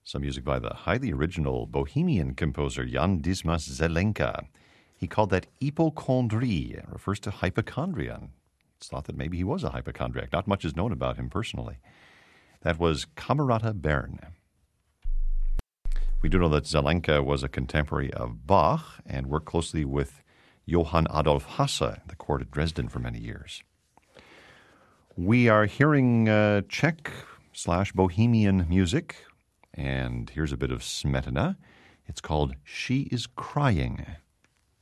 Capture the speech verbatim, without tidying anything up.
Some music by the highly original Bohemian composer Jan Dismas Zelenka. He called that hypochondrie. It refers to hypochondria. It's thought that maybe he was a hypochondriac. Not much is known about him personally. That was Camerata Bern. We do know that Zelenka was a contemporary of Bach and worked closely with Johann Adolf Hasse, the court at Dresden, for many years. We are hearing uh, Czech slash Bohemian music. And here's a bit of Smetana. It's called She is Crying.